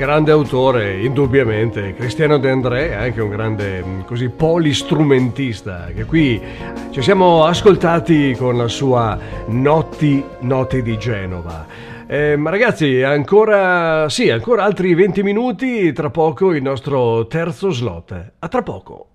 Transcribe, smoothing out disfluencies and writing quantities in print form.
grande autore, indubbiamente. Cristiano De André è anche un grande così polistrumentista, che qui ci siamo ascoltati con la sua Notti di Genova. Ma ragazzi, ancora altri 20 minuti, tra poco il nostro terzo slot. A tra poco.